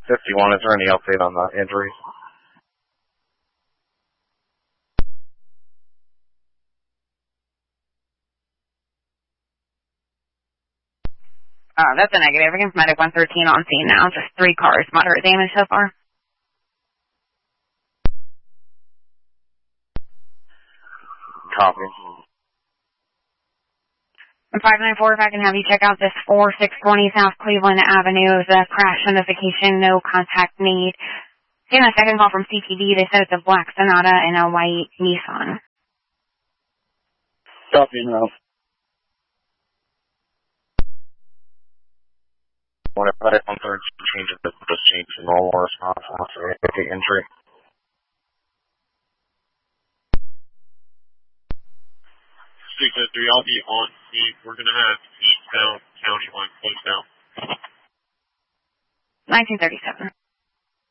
51, is there any update on the injuries? That's a negative. Against Medic 113 on scene now. Just 3 cars. Moderate damage so far. Copy. And 594, if I can have you check out this 4620 South Cleveland Avenue. It was a crash notification, no contact made. Getting a second call from CTV. They said it's a black Sonata and a white Nissan. Copy now. When I put it on third, just change to normal response after the injury. Sigma 3, I'll be on scene. We're going to have eastbound county line closed out. 1937.